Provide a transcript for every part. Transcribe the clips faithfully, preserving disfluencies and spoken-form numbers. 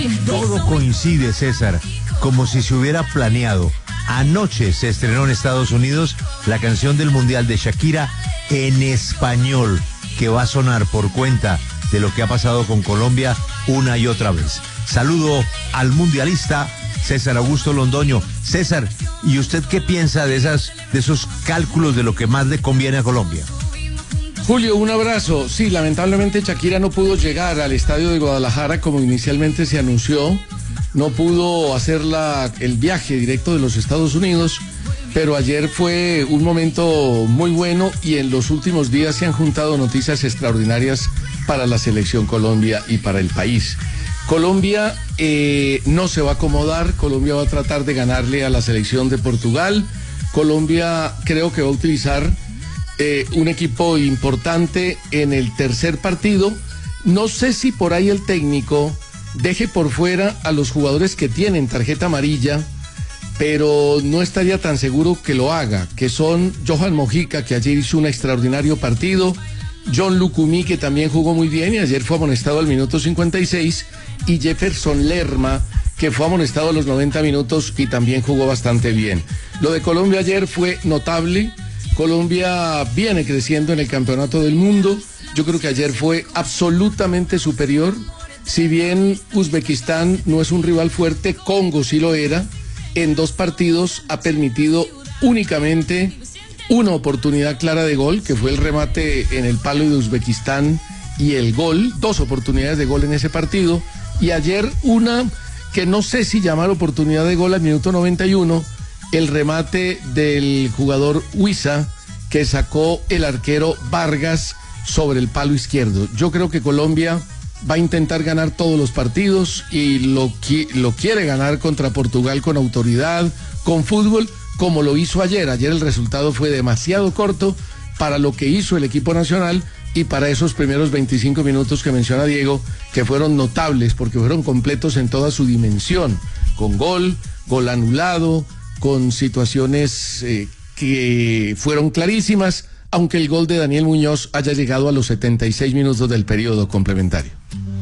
Todo coincide, César, como si se hubiera planeado. Anoche se estrenó en Estados Unidos la canción del Mundial de Shakira en español, que va a sonar por cuenta de lo que ha pasado con Colombia una y otra vez. Saludo al mundialista César Augusto Londoño. César, ¿y usted qué piensa de esas, de esos cálculos de lo que más le conviene a Colombia? Julio, un abrazo. Sí, lamentablemente Shakira no pudo llegar al estadio de Guadalajara como inicialmente se anunció. No pudo hacer la, el viaje directo de los Estados Unidos, pero ayer fue un momento muy bueno y en los últimos días se han juntado noticias extraordinarias para la selección Colombia y para el país. Colombia eh, no se va a acomodar, Colombia va a tratar de ganarle a la selección de Portugal. Colombia creo que va a utilizar eh, un equipo importante en el tercer partido. No sé si por ahí el técnico deje por fuera a los jugadores que tienen tarjeta amarilla, pero no estaría tan seguro que lo haga, que son Johan Mojica, que ayer hizo un extraordinario partido, John Lucumí, que también jugó muy bien y ayer fue amonestado al minuto cincuenta y seis, y Jefferson Lerma, que fue amonestado a los noventa minutos y también jugó bastante bien. Lo de Colombia ayer fue notable. Colombia viene creciendo en el campeonato del mundo. Yo creo que ayer fue absolutamente superior. Si bien Uzbekistán no es un rival fuerte, Congo sí lo era. En dos partidos ha permitido únicamente una oportunidad clara de gol, que fue el remate en el palo de Uzbekistán y el gol, dos oportunidades de gol en ese partido. Y ayer una que no sé si llamar oportunidad de gol al minuto noventa y uno, el remate del jugador Huiza que sacó el arquero Vargas sobre el palo izquierdo. Yo creo que Colombia va a intentar ganar todos los partidos y lo, lo quiere ganar contra Portugal con autoridad, con fútbol, como lo hizo ayer. Ayer el resultado fue demasiado corto para lo que hizo el equipo nacional y para esos primeros veinticinco minutos que menciona Diego, que fueron notables porque fueron completos en toda su dimensión, con gol, gol anulado, con situaciones eh, que fueron clarísimas, aunque el gol de Daniel Muñoz haya llegado a los setenta y seis minutos del periodo complementario.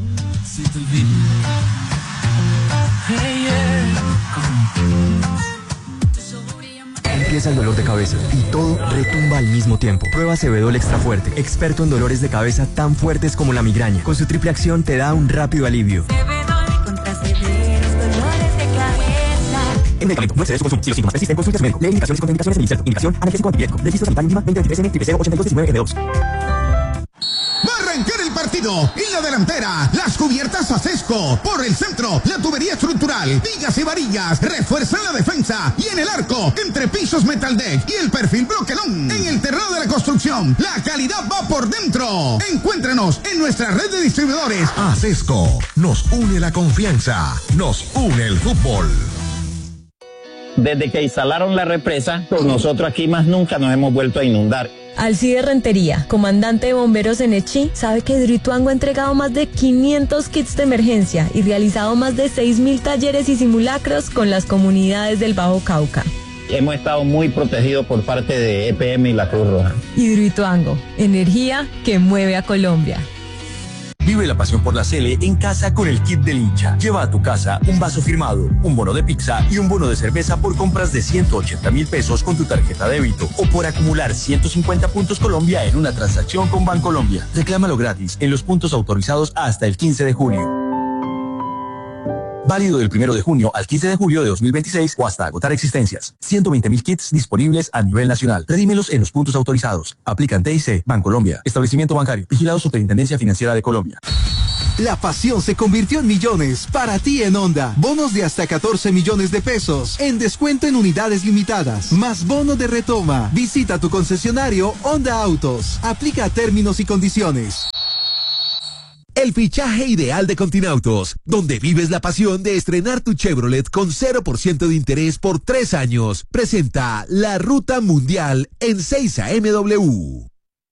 Empieza el dolor de cabeza y todo retumba al mismo tiempo. Prueba Acebedol Extra Fuerte, experto en dolores de cabeza tan fuertes como la migraña. Con su triple acción te da un rápido alivio. El medicamento no excede su consumo. Si los síntomas persisten, consulte a su médico. Lee indicaciones y contraindicaciones en inserto. Indicación analgésico antibiótico. Registro sanitario mínima veinte veintitrés N cero ochenta y dos diecinueve G dos. Va a arrancar el partido. En la delantera, las cubiertas Acesco. Por el centro, la tubería estructural, vigas y varillas. Refuerzan la defensa. Y en el arco, entre pisos Metaldeck y el perfil Bloquelón. En el terreno de la construcción, la calidad va por dentro. Encuéntranos en nuestra red de distribuidores. Acesco. Nos une la confianza. Nos une el fútbol. Desde que instalaron la represa, pues nosotros aquí más nunca nos hemos vuelto a inundar. Alcide Rentería, comandante de bomberos en Echí, sabe que Hidroituango ha entregado más de quinientos kits de emergencia y realizado más de seis mil talleres y simulacros con las comunidades del Bajo Cauca. Hemos estado muy protegidos por parte de E P M y la Cruz Roja. Hidroituango, energía que mueve a Colombia. Vive la pasión por la Sele en casa con el kit del hincha. Lleva a tu casa un vaso firmado, un bono de pizza y un bono de cerveza por compras de ciento ochenta mil pesos con tu tarjeta débito o por acumular ciento cincuenta puntos Colombia en una transacción con Bancolombia. Reclámalo gratis en los puntos autorizados hasta el quince de julio. Válido del primero de junio al quince de julio de dos mil veintiséis o hasta agotar existencias. ciento veinte mil kits disponibles a nivel nacional. Redímelos en los puntos autorizados. Aplican T I C, Bancolombia, establecimiento bancario, vigilado Superintendencia Financiera de Colombia. La pasión se convirtió en millones para ti en Honda. Bonos de hasta catorce millones de pesos. En descuento en unidades limitadas. Más bono de retoma. Visita tu concesionario Honda Autos. Aplica términos y condiciones. El fichaje ideal de Continautos, donde vives la pasión de estrenar tu Chevrolet con cero por ciento de interés por tres años. Presenta la Ruta Mundial en seis A M W.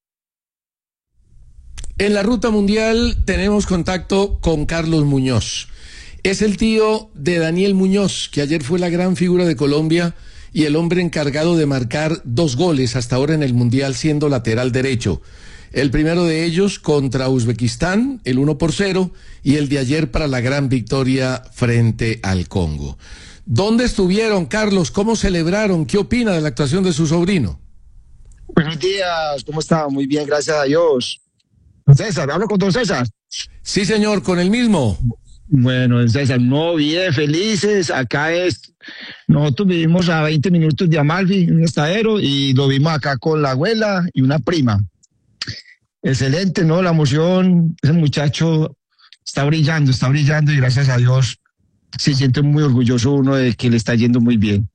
En la Ruta Mundial tenemos contacto con Carlos Muñoz. Es el tío de Daniel Muñoz, que ayer fue la gran figura de Colombia y el hombre encargado de marcar dos goles hasta ahora en el Mundial siendo lateral derecho. El primero de ellos contra Uzbekistán, el uno por cero, y el de ayer para la gran victoria frente al Congo. ¿Dónde estuvieron, Carlos? ¿Cómo celebraron? ¿Qué opina de la actuación de su sobrino? Buenos días, ¿cómo está? Muy bien, gracias a Dios. César, ¿hablo con don César? Sí, señor, con el mismo. Bueno, César, no, bien, felices. Acá es, nosotros vivimos a veinte minutos de Amalfi, en un estadero, y lo vimos acá con la abuela y una prima. Excelente, ¿no? La emoción, ese muchacho está brillando, está brillando y gracias a Dios se siente muy orgulloso uno de que le está yendo muy bien.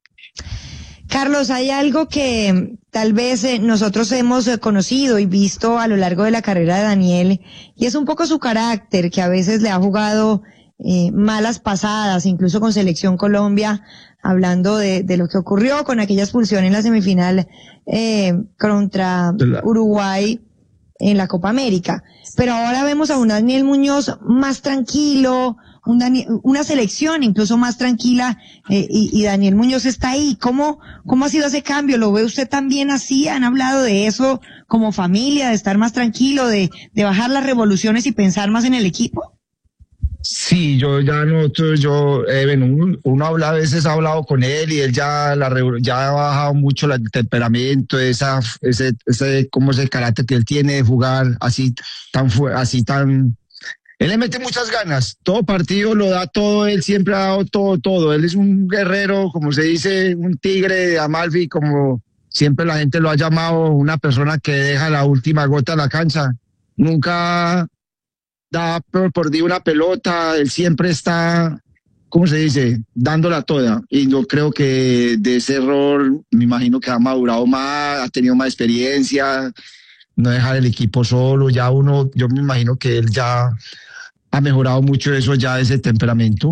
Carlos, hay algo que tal vez eh, nosotros hemos eh, conocido y visto a lo largo de la carrera de Daniel, y es un poco su carácter, que a veces le ha jugado eh, malas pasadas, incluso con Selección Colombia, hablando de, de lo que ocurrió con aquella expulsión en la semifinal eh, contra Uruguay en la Copa América. Pero ahora vemos a un Daniel Muñoz más tranquilo, un Daniel, una selección incluso más tranquila, eh, y, y Daniel Muñoz está ahí. ¿Cómo, cómo ha sido ese cambio? ¿Lo ve usted también así? ¿Han hablado de eso como familia, de estar más tranquilo, de, de bajar las revoluciones y pensar más en el equipo? Sí, yo ya nosotros, yo, eh, bueno, uno, uno habla, a veces ha hablado con él y él ya, la, ya ha bajado mucho el temperamento, esa, ese, ese, como ese carácter que él tiene de jugar así tan, así tan, él le mete muchas ganas, todo partido lo da todo, él siempre ha dado todo, todo, él es un guerrero, como se dice, un tigre de Amalfi, como siempre la gente lo ha llamado, una persona que deja la última gota en la cancha, nunca da por, por día una pelota, él siempre está, ¿cómo se dice?, dándola toda, y yo creo que de ese error, me imagino que ha madurado más, ha tenido más experiencia, no dejar el equipo solo, ya uno, yo me imagino que él ya ha mejorado mucho eso, ya ese temperamento.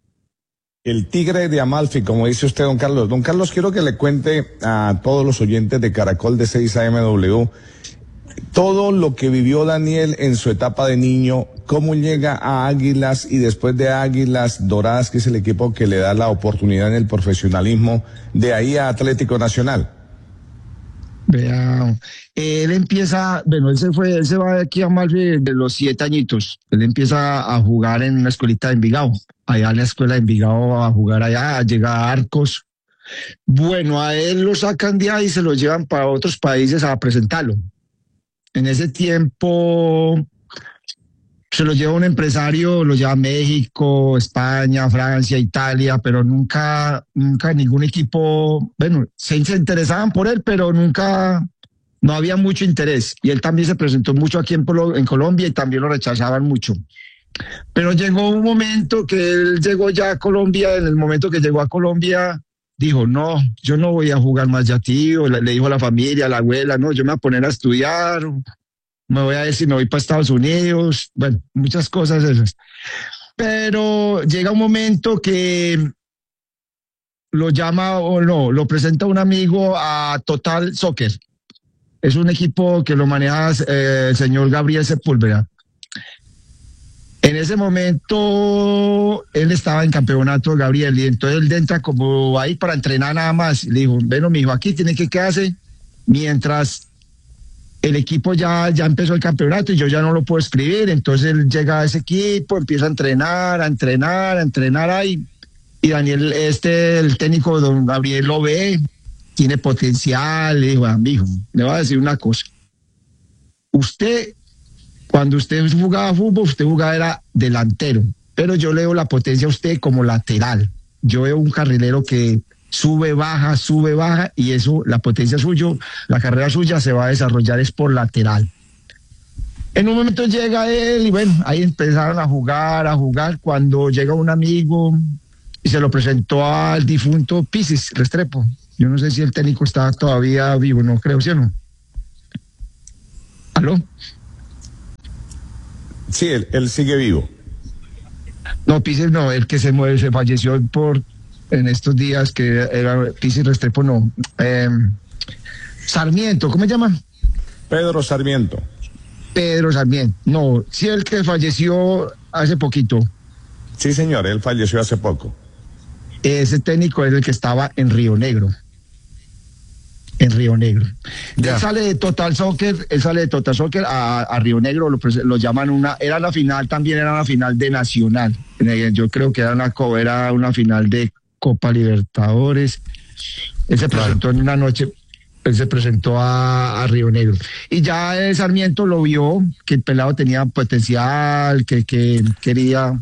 El tigre de Amalfi, como dice usted, don Carlos. Don Carlos, quiero que le cuente a todos los oyentes de Caracol de seis A M W todo lo que vivió Daniel en su etapa de niño, cómo llega a Águilas y después de Águilas Doradas, que es el equipo que le da la oportunidad en el profesionalismo, de ahí a Atlético Nacional. Vea, él empieza, bueno, él se fue, él se va de aquí a Amalfi de los siete añitos. Él empieza a jugar en una escuelita de Envigado, allá en la escuela de Envigado, a jugar allá, llega a Arcos. Bueno, a él lo sacan de ahí y se lo llevan para otros países a presentarlo. En ese tiempo se lo lleva un empresario, lo lleva a México, España, Francia, Italia, pero nunca, nunca ningún equipo, bueno, se, se interesaban por él, pero nunca, no había mucho interés. Y él también se presentó mucho aquí en, en Colombia y también lo rechazaban mucho. Pero llegó un momento que él llegó ya a Colombia, en el momento que llegó a Colombia, dijo, no, yo no voy a jugar más ya, tío. Le, le dijo a la familia, a la abuela, no, yo me voy a poner a estudiar, me voy a decir, me voy para Estados Unidos, bueno, muchas cosas esas. Pero llega un momento que lo llama, o no, lo presenta un amigo a Total Soccer. Es un equipo que lo maneja eh, el señor Gabriel Sepúlveda. En ese momento, él estaba en campeonato, Gabriel, y entonces él entra como ahí para entrenar nada más. Le dijo, bueno, mijo, aquí tiene que quedarse mientras el equipo ya, ya empezó el campeonato y yo ya no lo puedo escribir. Entonces él llega a ese equipo, empieza a entrenar, a entrenar, a entrenar ahí. Y Daniel, este, el técnico, don Gabriel, lo ve, tiene potencial. Le dijo, ah, mijo, le voy a decir una cosa. Usted... Cuando usted jugaba fútbol, usted jugaba era delantero, pero yo le veo la potencia a usted como lateral. Yo veo un carrilero que sube, baja, sube, baja, y eso, la potencia suyo, la carrera suya se va a desarrollar es por lateral. En un momento llega él y bueno, ahí empezaron a jugar, a jugar, cuando llega un amigo y se lo presentó al difunto Pisis Restrepo. Yo no sé si el técnico está todavía vivo, no creo, ¿sí o no? ¿Aló? Sí, él, él sigue vivo. No, Pisis no, el que se muere, se falleció por en estos días, que era Pisis Restrepo, no. Eh, Sarmiento, ¿cómo se llama? Pedro Sarmiento. Pedro Sarmiento, no, sí, el que falleció hace poquito. Sí, señor, él falleció hace poco. Ese técnico es el que estaba en Río Negro. en Río Negro. Ya. Él sale de Total Soccer, él sale de Total Soccer a, a Río Negro, lo, lo llaman una, era la final, también era una final de Nacional. Yo creo que era una, era una final de Copa Libertadores. Él se presentó claro. en una noche, él se presentó a, a Río Negro. Y ya eh, Sarmiento lo vio, que el pelado tenía potencial, que, que quería.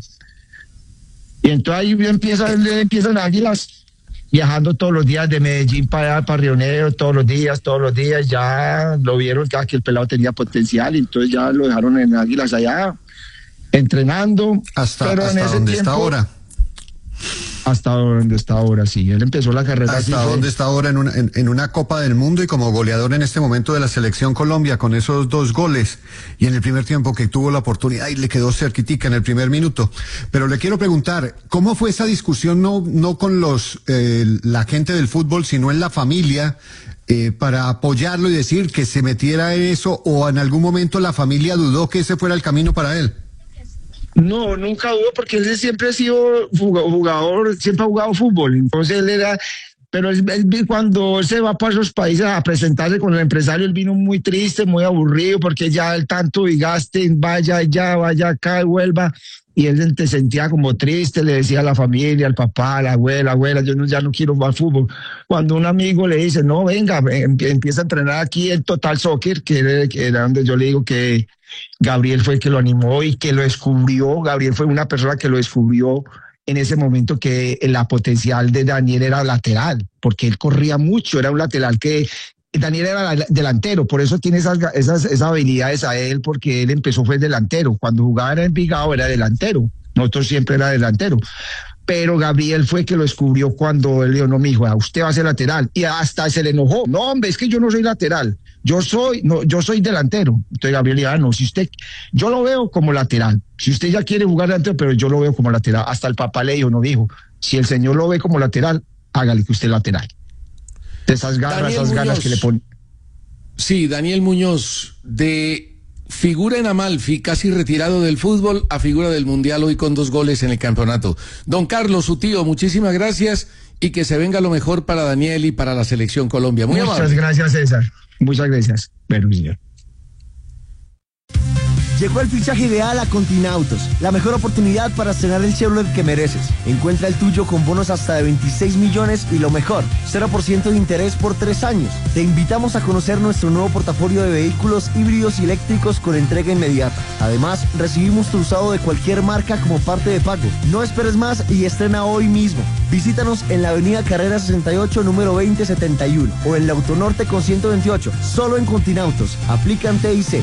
Y entonces ahí empieza, empiezan Águilas, viajando todos los días de Medellín para allá, para Río Negro, todos los días, todos los días. Ya lo vieron que, que el pelado tenía potencial, y entonces ya lo dejaron en Águilas allá, entrenando. Hasta, pero hasta en ese donde tiempo, está ahora. Hasta donde está ahora, sí. Él empezó la carrera. Hasta donde fue... está ahora en una, en, en una Copa del Mundo y como goleador en este momento de la Selección Colombia con esos dos goles. Y en el primer tiempo que tuvo la oportunidad y le quedó cerquitica en el primer minuto. Pero le quiero preguntar, ¿cómo fue esa discusión no, no con los eh, la gente del fútbol, sino en la familia, eh, para apoyarlo y decir que se metiera en eso, o en algún momento la familia dudó que ese fuera el camino para él? No, nunca hubo, porque él siempre ha sido jugador, siempre ha jugado fútbol. Entonces él era, pero él, él, cuando él se va para esos países a presentarse con el empresario, él vino muy triste, muy aburrido, porque ya el tanto y gaste, vaya allá, vaya acá y vuelva. Y él se sentía como triste, le decía a la familia, al papá, a la abuela, abuela, yo no, ya no quiero jugar fútbol. Cuando un amigo le dice, no, venga, empieza a entrenar aquí en Total Soccer, que era, que era donde yo le digo que Gabriel fue el que lo animó y que lo descubrió. Gabriel fue una persona que lo descubrió en ese momento, que la potencial de Daniel era lateral, porque él corría mucho, era un lateral que Daniel era delantero, por eso tiene esas, esas, esas habilidades a él, porque él empezó fue delantero. Cuando jugaba en Envigado era delantero, nosotros siempre era delantero. Pero Gabriel fue que lo descubrió cuando él dijo, no, mijo, usted va a ser lateral. Y hasta se le enojó. No, hombre, es que yo no soy lateral. Yo soy, no, yo soy delantero. Entonces Gabriel dijo, ah, no, si usted, yo lo veo como lateral. Si usted ya quiere jugar delantero, pero yo lo veo como lateral. Hasta el papá le dijo, no, dijo, si el señor lo ve como lateral, hágale que usted es lateral. De esas garras, Daniel esas Muñoz, ganas que le pone. Sí, Daniel Muñoz, de figura en Amalfi, casi retirado del fútbol, a figura del Mundial hoy con dos goles en el campeonato. Don Carlos, su tío, muchísimas gracias y que se venga lo mejor para Daniel y para la Selección Colombia. Muy Muchas amable. gracias, César. Muchas gracias. Bueno, señor. Llegó el fichaje ideal a Continautos, la mejor oportunidad para estrenar el Chevrolet que mereces. Encuentra el tuyo con bonos hasta de veintiséis millones y lo mejor, cero por ciento de interés por tres años. Te invitamos a conocer nuestro nuevo portafolio de vehículos híbridos y eléctricos con entrega inmediata. Además, recibimos tu usado de cualquier marca como parte de pago. No esperes más y estrena hoy mismo. Visítanos en la avenida Carrera sesenta y ocho, número veinte setenta y uno o en la Autonorte con ciento veintiocho, solo en Continautos. Aplican T I C.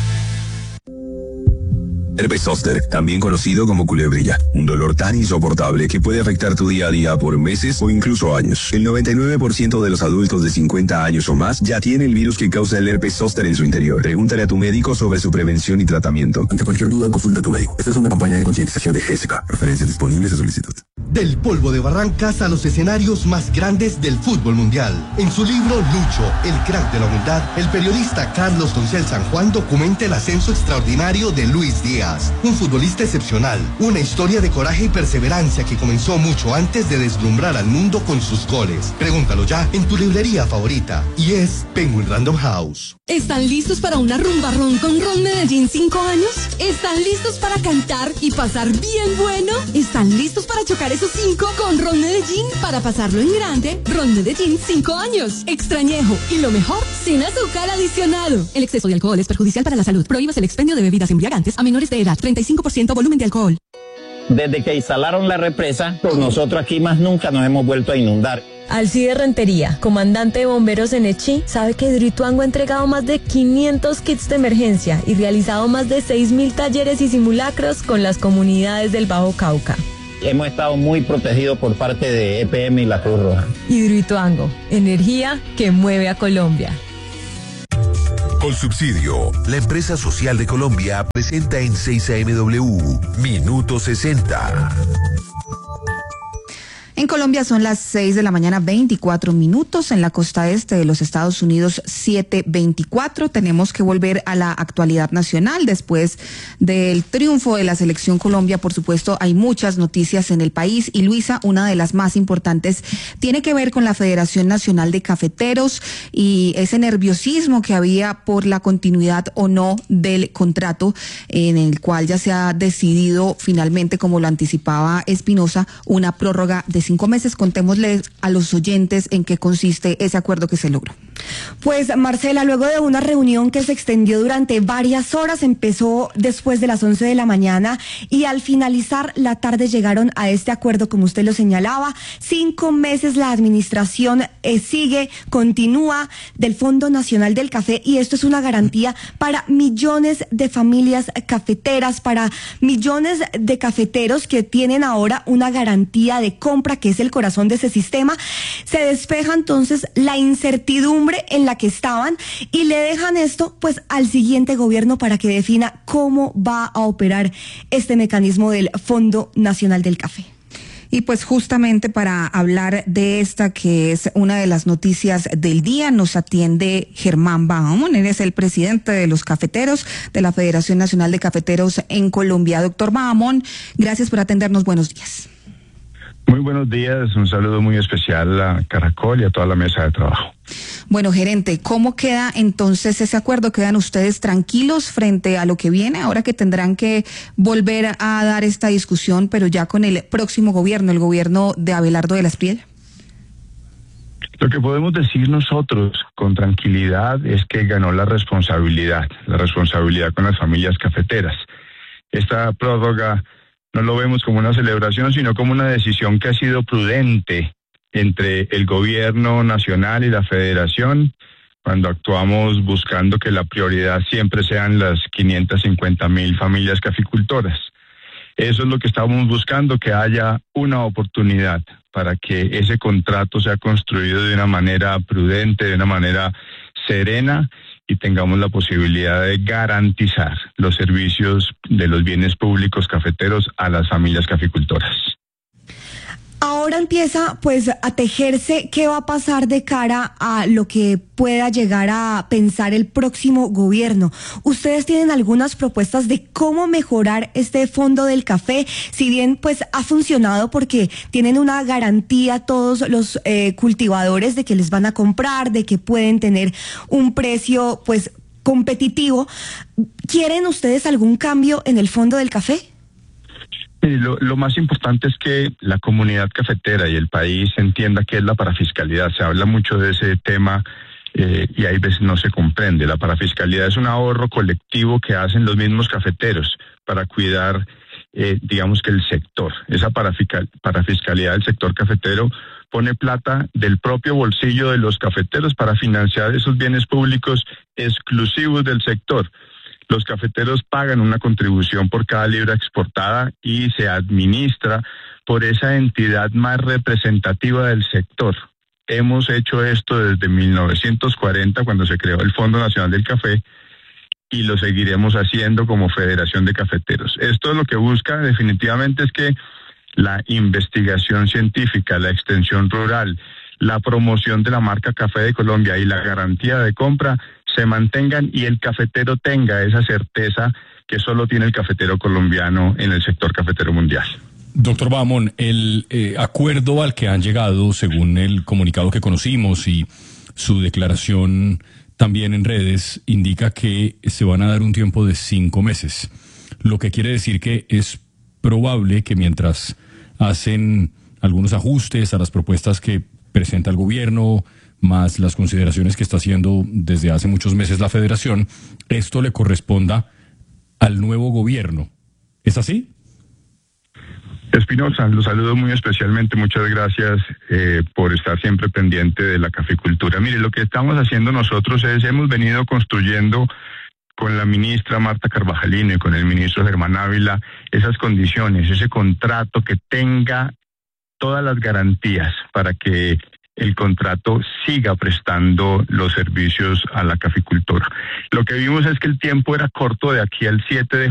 Herpes zóster, también conocido como culebrilla, un dolor tan insoportable que puede afectar tu día a día por meses o incluso años. El noventa y nueve por ciento de los adultos de cincuenta años o más ya tiene el virus que causa el herpes zóster en su interior. Pregúntale a tu médico sobre su prevención y tratamiento. Ante cualquier duda, consulta a tu médico. Esta es una campaña de concientización de G S K. Referencias disponibles a solicitud. Del polvo de Barrancas a los escenarios más grandes del fútbol mundial. En su libro Lucho, el crack de la humildad, el periodista Carlos Doncel San Juan documenta el ascenso extraordinario de Luis Díaz, un futbolista excepcional, una historia de coraje y perseverancia que comenzó mucho antes de deslumbrar al mundo con sus goles. Pregúntalo ya en tu librería favorita, y es Penguin Random House. ¿Están listos para una rumba ron con Ron Medellín cinco años? ¿Están listos para cantar y pasar bien bueno? ¿Están listos para chocar esos cinco con Ron Medellín para pasarlo en grande? Ron Medellín cinco años. Extrañejo y lo mejor, sin azúcar adicionado. El exceso de alcohol es perjudicial para la salud. Prohíbas el expendio de bebidas embriagantes a menores de edad. treinta y cinco por ciento volumen de alcohol. Desde que instalaron la represa, pues nosotros aquí más nunca nos hemos vuelto a inundar. Alcide Rentería, comandante de bomberos en Echí, sabe que Hidroituango ha entregado más de quinientos kits de emergencia y realizado más de seis mil talleres y simulacros con las comunidades del Bajo Cauca. Hemos estado muy protegidos por parte de E P M y la Cruz Roja. Hidroituango, energía que mueve a Colombia. Colsubsidio, la empresa social de Colombia, presenta en seis A M W Minuto sesenta. En Colombia son las seis de la mañana, veinticuatro minutos. En la costa este de los Estados Unidos, siete veinticuatro. Tenemos que volver a la actualidad nacional. Después del triunfo de la selección Colombia, por supuesto, hay muchas noticias en el país. Y Luisa, una de las más importantes, tiene que ver con la Federación Nacional de Cafeteros y ese nerviosismo que había por la continuidad o no del contrato, en el cual ya se ha decidido finalmente, como lo anticipaba Espinosa, una prórroga de cinco meses. Contémosles a los oyentes en qué consiste ese acuerdo que se logró. Pues Marcela, luego de una reunión que se extendió durante varias horas, empezó después de las once de la mañana y al finalizar la tarde llegaron a este acuerdo, como usted lo señalaba. Cinco meses la administración eh, sigue, continúa del Fondo Nacional del Café, y esto es una garantía para millones de familias cafeteras, para millones de cafeteros que tienen ahora una garantía de compra, que es el corazón de ese sistema. Se despeja entonces la incertidumbre en la que estaban y le dejan esto pues al siguiente gobierno para que defina cómo va a operar este mecanismo del Fondo Nacional del Café. Y pues justamente para hablar de esta, que es una de las noticias del día, nos atiende Germán Bahamón. Él es el presidente de los cafeteros de la Federación Nacional de Cafeteros en Colombia. Doctor Bahamón, gracias por atendernos. Buenos días. Muy buenos días, un saludo muy especial a Caracol y a toda la mesa de trabajo. Bueno, gerente, ¿cómo queda entonces ese acuerdo? ¿Quedan ustedes tranquilos frente a lo que viene, ahora que tendrán que volver a dar esta discusión, pero ya con el próximo gobierno, el gobierno de Abelardo de la Espriella? Lo que podemos decir nosotros con tranquilidad es que ganó la responsabilidad, la responsabilidad con las familias cafeteras. Esta prórroga no lo vemos como una celebración, sino como una decisión que ha sido prudente entre el gobierno nacional y la federación, cuando actuamos buscando que la prioridad siempre sean las quinientas cincuenta mil familias caficultoras. Eso es lo que estamos buscando, que haya una oportunidad para que ese contrato sea construido de una manera prudente, de una manera serena, y tengamos la posibilidad de garantizar los servicios de los bienes públicos cafeteros a las familias caficultoras. Ahora empieza pues a tejerse qué va a pasar de cara a lo que pueda llegar a pensar el próximo gobierno. ¿Ustedes tienen algunas propuestas de cómo mejorar este fondo del café? Si bien pues ha funcionado porque tienen una garantía todos los eh, cultivadores de que les van a comprar, de que pueden tener un precio pues competitivo, ¿quieren ustedes algún cambio en el fondo del café? Lo, lo más importante es que la comunidad cafetera y el país entienda qué es la parafiscalidad. Se habla mucho de ese tema eh, y hay veces no se comprende. La parafiscalidad es un ahorro colectivo que hacen los mismos cafeteros para cuidar, eh, digamos que el sector. Esa parafiscal, parafiscalidad del sector cafetero pone plata del propio bolsillo de los cafeteros para financiar esos bienes públicos exclusivos del sector. Los cafeteros pagan una contribución por cada libra exportada y se administra por esa entidad más representativa del sector. Hemos hecho esto desde mil novecientos cuarenta, cuando se creó el Fondo Nacional del Café, y lo seguiremos haciendo como Federación de Cafeteros. Esto lo que busca definitivamente es que la investigación científica, la extensión rural, la promoción de la marca Café de Colombia y la garantía de compra se mantengan y el cafetero tenga esa certeza que solo tiene el cafetero colombiano en el sector cafetero mundial. Doctor Bahamón, el eh, acuerdo al que han llegado, según el comunicado que conocimos y su declaración también en redes, indica que se van a dar un tiempo de cinco meses, lo que quiere decir que es probable que mientras hacen algunos ajustes a las propuestas que presenta el gobierno, más las consideraciones que está haciendo desde hace muchos meses la federación, esto le corresponda al nuevo gobierno. ¿Es así? Espinosa, lo saludo muy especialmente. Muchas gracias eh, por estar siempre pendiente de la caficultura. Mire, lo que estamos haciendo nosotros es, hemos venido construyendo con la ministra Marta Carvajalino y con el ministro Germán Ávila esas condiciones, ese contrato que tenga todas las garantías para que el contrato siga prestando los servicios a la caficultura. Lo que vimos es que el tiempo era corto de aquí al siete de